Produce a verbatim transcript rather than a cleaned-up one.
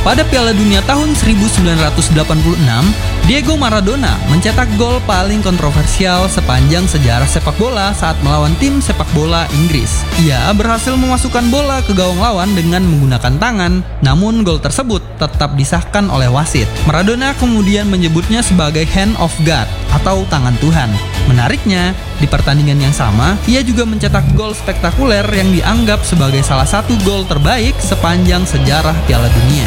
Pada Piala Dunia tahun seribu sembilan ratus delapan puluh enam, Diego Maradona mencetak gol paling kontroversial sepanjang sejarah sepak bola saat melawan tim sepak bola Inggris. Ia berhasil memasukkan bola ke gawang lawan dengan menggunakan tangan, namun gol tersebut tetap disahkan oleh wasit. Maradona kemudian menyebutnya sebagai hand of God atau tangan Tuhan. Menariknya, di pertandingan yang sama, ia juga mencetak gol spektakuler yang dianggap sebagai salah satu gol terbaik sepanjang sejarah Piala Dunia.